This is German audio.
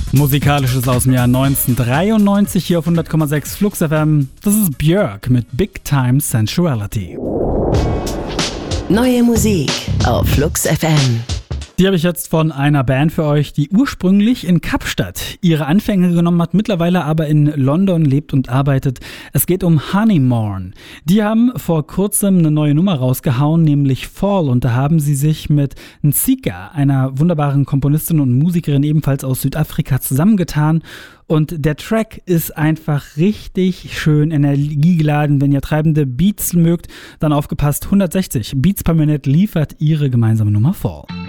Musikalisches aus dem Jahr 1993 hier auf 100,6 Flux FM. Das ist Björk mit Big Time Sensuality. Neue Musik auf Flux FM. Die habe ich jetzt von einer Band für euch, die ursprünglich in Kapstadt ihre Anfänge genommen hat, mittlerweile aber in London lebt und arbeitet. Es geht um Honeymorn. Die haben vor kurzem eine neue Nummer rausgehauen, nämlich Fall. Und da haben sie sich mit Nsika, einer wunderbaren Komponistin und Musikerin ebenfalls aus Südafrika, zusammengetan. Und der Track ist einfach richtig schön energiegeladen. Wenn ihr treibende Beats mögt, dann aufgepasst. 160 Beats per Minute liefert ihre gemeinsame Nummer Fall.